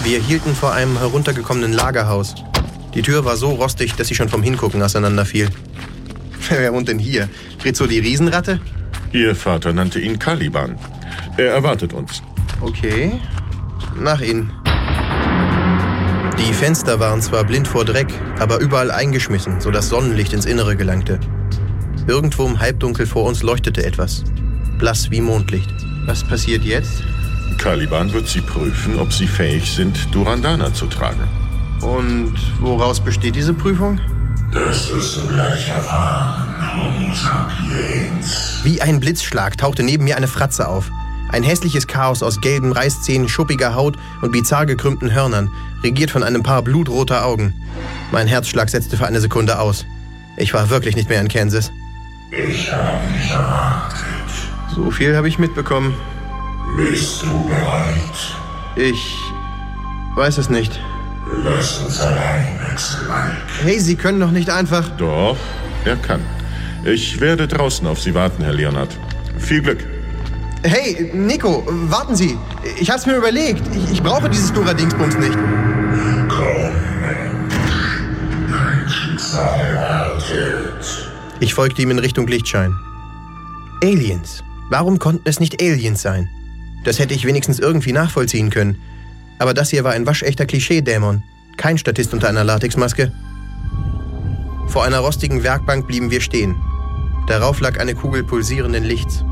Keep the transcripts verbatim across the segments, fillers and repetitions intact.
Wir hielten vor einem heruntergekommenen Lagerhaus. Die Tür war so rostig, dass sie schon vom Hingucken auseinanderfiel. Wer wohnt denn hier? Rizzo die Riesenratte? Ihr Vater nannte ihn Caliban. Er erwartet uns. Okay, nach Ihnen. Die Fenster waren zwar blind vor Dreck, aber überall eingeschmissen, sodass Sonnenlicht ins Innere gelangte. Irgendwo im Halbdunkel vor uns leuchtete etwas. Blass wie Mondlicht. Was passiert jetzt? Caliban wird sie prüfen, ob sie fähig sind, Durandana zu tragen. Und woraus besteht diese Prüfung? Das wirst du gleich erfahren, Homo sapiens. Wie ein Blitzschlag tauchte neben mir eine Fratze auf. Ein hässliches Chaos aus gelben Reißzähnen, schuppiger Haut und bizarr gekrümmten Hörnern, regiert von einem Paar blutroter Augen. Mein Herzschlag setzte für eine Sekunde aus. Ich war wirklich nicht mehr in Kansas. Ich habe dich erwartet. So viel habe ich mitbekommen. Bist du bereit? Ich weiß es nicht. Lass uns allein wechseln, Mike. Hey, Sie können doch nicht einfach... Doch, er kann. Ich werde draußen auf Sie warten, Herr Leonard. Viel Glück. Hey, Nico, warten Sie. Ich hab's mir überlegt. Ich, ich brauche dieses Dora-Dingsbums nicht. Komm, Mensch. Dein Schicksal wartet. Ich folgte ihm in Richtung Lichtschein. Aliens. Warum konnten es nicht Aliens sein? Das hätte ich wenigstens irgendwie nachvollziehen können. Aber das hier war ein waschechter Klischee-Dämon. Kein Statist unter einer Latexmaske. Vor einer rostigen Werkbank blieben wir stehen. Darauf lag eine Kugel pulsierenden Lichts.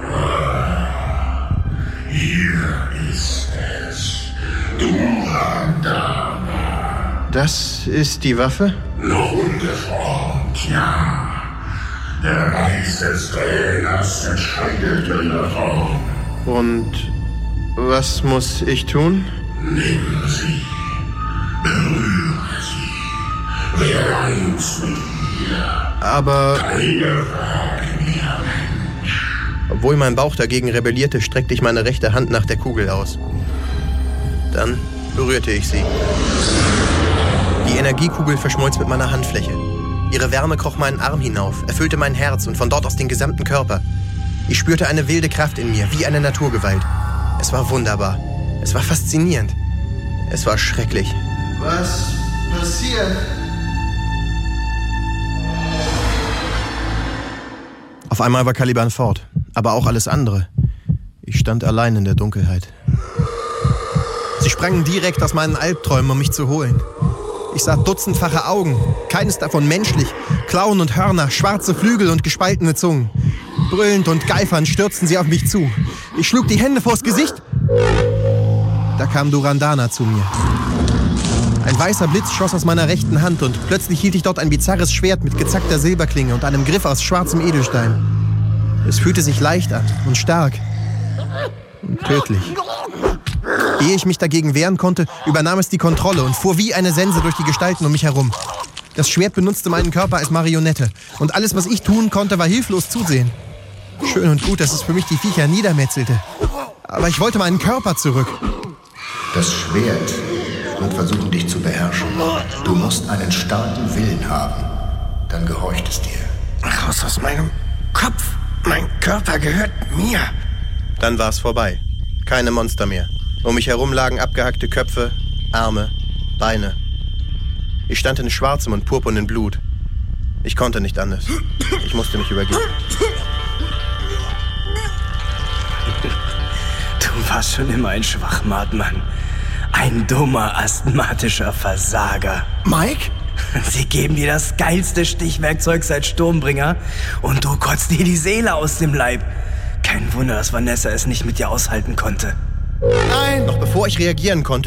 Hier ist es. Durandana. Das ist die Waffe? Noch ungeformt, ja. Der Geist des Trainers entscheidet in der Form. Und was muss ich tun? Nimm sie. Berühre sie. Werde eins mit ihr. Aber... Keine Frage mehr, Mensch. Obwohl mein Bauch dagegen rebellierte, streckte ich meine rechte Hand nach der Kugel aus. Dann berührte ich sie. Die Energiekugel verschmolz mit meiner Handfläche. Ihre Wärme kroch meinen Arm hinauf, erfüllte mein Herz und von dort aus den gesamten Körper. Ich spürte eine wilde Kraft in mir, wie eine Naturgewalt. Es war wunderbar. Es war faszinierend. Es war schrecklich. Was passiert? Auf einmal war Caliban fort, aber auch alles andere. Ich stand allein in der Dunkelheit. Sie sprangen direkt aus meinen Albträumen, um mich zu holen. Ich sah dutzendfache Augen, keines davon menschlich, Klauen und Hörner, schwarze Flügel und gespaltene Zungen. Brüllend und geifernd stürzten sie auf mich zu. Ich schlug die Hände vors Gesicht. Da kam Durandana zu mir. Ein weißer Blitz schoss aus meiner rechten Hand und plötzlich hielt ich dort ein bizarres Schwert mit gezackter Silberklinge und einem Griff aus schwarzem Edelstein. Es fühlte sich leicht an und stark und tödlich. Ehe ich mich dagegen wehren konnte, übernahm es die Kontrolle und fuhr wie eine Sense durch die Gestalten um mich herum. Das Schwert benutzte meinen Körper als Marionette und alles, was ich tun konnte, war hilflos zusehen. Schön und gut, dass es für mich die Viecher niedermetzelte. Aber ich wollte meinen Körper zurück. Das Schwert wird versuchen, dich zu beherrschen. Du musst einen starken Willen haben. Dann gehorcht es dir. Raus aus meinem Kopf. Mein Körper gehört mir. Dann war es vorbei. Keine Monster mehr. Um mich herum lagen abgehackte Köpfe, Arme, Beine. Ich stand in schwarzem und purpurnem Blut. Ich konnte nicht anders. Ich musste mich übergeben. Du warst schon immer ein Schwachmatmann. Ein dummer, asthmatischer Versager. Mike? Sie geben dir das geilste Stichwerkzeug seit Sturmbringer und du kotzt dir die Seele aus dem Leib. Kein Wunder, dass Vanessa es nicht mit dir aushalten konnte. Nein! Noch bevor ich reagieren konnte,